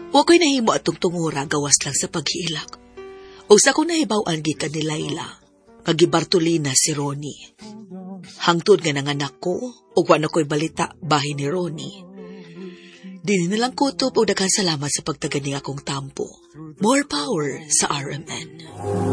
Wa ko'y nahimo atong tungura gawas lang sa paghilak. O sa kong nahibaw-an gikan ni Layla, kagibartolina si Ronnie. Hangtod nga nanganak ko, o wa na ko'y balita bahin ni Ronnie. Dini nalang kutob o daghang salamat sa pagtagani akong tampo. More power sa RMN.